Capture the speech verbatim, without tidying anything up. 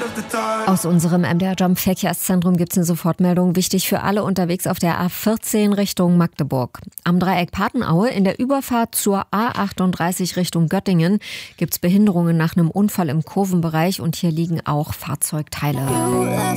Aus unserem M D R Jump Verkehrszentrum gibt es eine Sofortmeldung. Wichtig für alle unterwegs auf der A vierzehn Richtung Magdeburg. Am Dreieck Patenaue in der Überfahrt zur A achtunddreißig Richtung Göttingen gibt es Behinderungen nach einem Unfall im Kurvenbereich und hier liegen auch Fahrzeugteile.